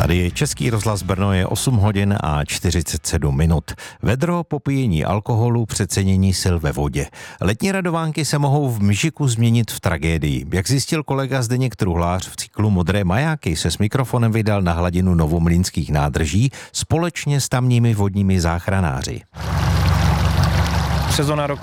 Tady je Český rozhlas Brno, je 8 hodin a 47 minut. Vedro, popíjení alkoholu, přecenění sil ve vodě. Letní radovánky se mohou v Mžiku změnit v tragédii. Jak zjistil kolega Zdeněk Truhlář, v cyklu Modré majáky se s mikrofonem vydal na hladinu Novomlýnských nádrží společně s tamními vodními záchranáři. Sezona roku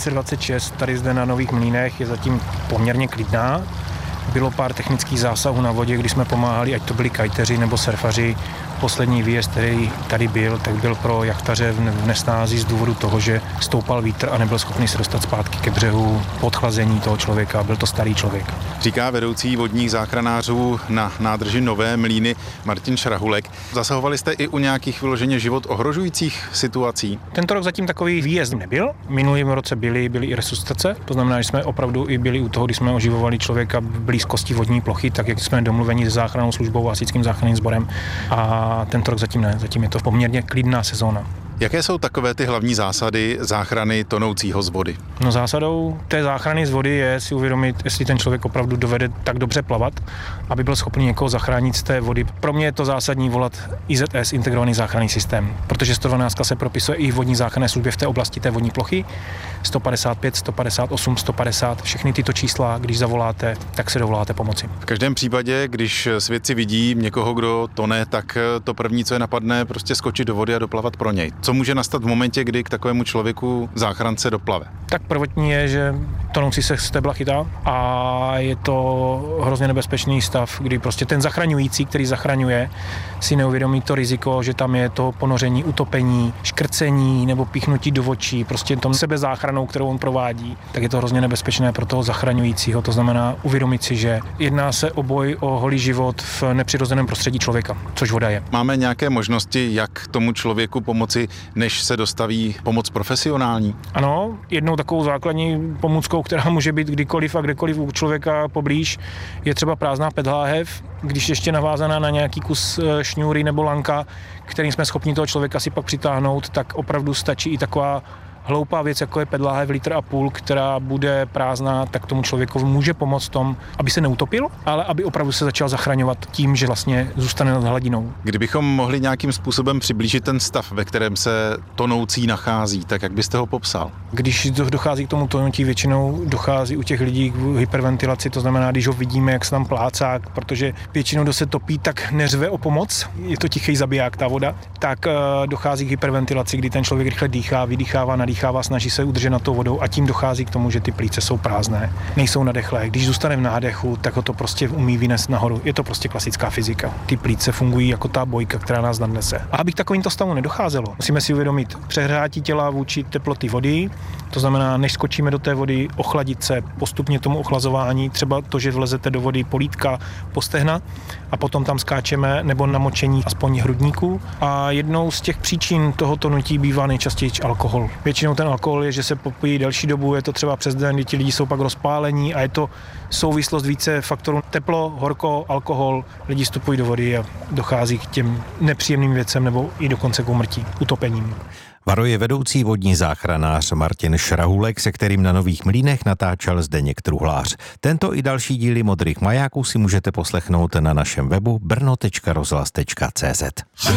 2026 tady zde na Nových Mlýnech je zatím poměrně klidná. Bylo pár technických zásahů na vodě, kdy jsme pomáhali, ať to byli kajteři nebo surfaři. Poslední výjezd, který tady byl, tak byl pro jachtaře v nesnázi z důvodu toho, že stoupal vítr a nebyl schopný se dostat zpátky ke břehu po odchlazení toho člověka. Byl to starý člověk. Říká vedoucí vodních záchranářů na nádrži Nové Mlýny Martin Šrahulek. Zasahovali jste i u nějakých vyloženě život ohrožujících situací? Tento rok zatím takový výjezd nebyl. Minulým roce byly i resuscitace. To znamená, že jsme opravdu i byli u toho, když jsme oživovali člověka v blízkosti vodní plochy, tak jak jsme domluveni s záchrannou službou a hasičským záchranným sborem. A tento rok zatím ne, zatím je to poměrně klidná sezóna. Jaké jsou takové ty hlavní zásady záchrany tonoucího z vody? No zásadou té záchrany z vody je si uvědomit, jestli ten člověk opravdu dovede tak dobře plavat, aby byl schopný někoho zachránit z té vody. Pro mě je to zásadní volat IZS, integrovaný záchranný systém, protože 112 se propisuje i v vodní záchranné službě v té oblasti té vodní plochy. 155, 158, 150, všechny tyto čísla, když zavoláte, tak se dovoláte pomoci. V každém případě, když svědci vidí někoho, kdo tone, tak to první, co je napadne, prostě skočit do vody a doplavat pro něj. Co může nastat v momentě, kdy k takovému člověku záchrance doplave? Tak prvotní je, že tonoucí se z tebla chytá a je to hrozně nebezpečný stav, kdy prostě ten zachraňující, který zachraňuje, si neuvědomí to riziko, že tam je to ponoření, utopení, škrcení nebo píchnutí do očí, prostě tom sebezáchranou, kterou on provádí, tak je to hrozně nebezpečné pro toho zachraňujícího. To znamená uvědomit si, že jedná se o boj o holý život v nepřirozeném prostředí člověka, což voda je. Máme nějaké možnosti, jak tomu člověku pomoci, než se dostaví pomoc profesionální? Ano, jednou takovou základní pomůckou, která může být kdykoliv a kdekoliv u člověka poblíž, je třeba prázdná pedláhev, když ještě navázaná na nějaký kus šňůry nebo lanka, kterým jsme schopni toho člověka si pak přitáhnout, tak opravdu stačí i taková hloupá věc, jako je pedláhev 1,5 litru, která bude prázdná, tak tomu člověku může pomoct v tom, aby se neutopil, ale aby opravdu se začal zachraňovat tím, že vlastně zůstane nad hladinou. Kdybychom mohli nějakým způsobem přiblížit ten stav, ve kterém se tonoucí nachází, tak jak byste ho popsal? Když dochází k tomu tonutí, většinou dochází u těch lidí k hyperventilaci, to znamená, když ho vidíme, jak se tam plácá, protože většinou, kdo se topí, tak neřve o pomoc, je to tichý zabiják ta voda, tak dochází k hyperventilaci, kdy ten člověk rychle dýchá, vydýchává, nadýchává, snaží se udržet nad tou vodou a tím dochází k tomu, že ty plíce jsou prázdné, nejsou nadechlé. Když zůstane v nádechu, tak ho to prostě umí vynést nahoru. Je to prostě klasická fyzika. Ty plíce fungují jako ta bojka, která nás nadnese. A aby k takovýmto stavu nedocházelo, musíme si uvědomit přehrátí těla vůči teploty vody. To znamená, než skočíme do té vody, ochladit se postupně tomu ochlazování, třeba to, že vlezete do vody polítka, po stehna a potom tam skáčeme nebo namočení aspoň hrudníků. A jednou z těch příčin toho tonutí bývá nejčastěji alkohol. Většinou ten alkohol je, že se popíjí delší dobu, je to třeba přes den, kdy ti lidi jsou pak rozpálení a je to souvislost více faktorů teplo, horko, alkohol, lidi vstupují do vody a dochází k těm nepříjemným věcem nebo i dokonce k úmrtí, utopením. Varuje vedoucí vodní záchranář Martin Šrahulek, se kterým na Nových Mlýnech natáčel Zdeněk Truhlář. Tento i další díly Modrých majáků si můžete poslechnout na našem webu brno.rozhlas.cz.